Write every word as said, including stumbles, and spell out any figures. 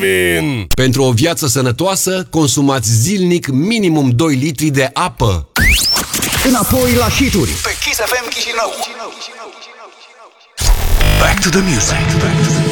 Vitamin! Pentru o viață sănătoasă, consumați zilnic minimum doi litri de apă. Înapoi la șituri pe Kiss F M Chișinău. Back to the music.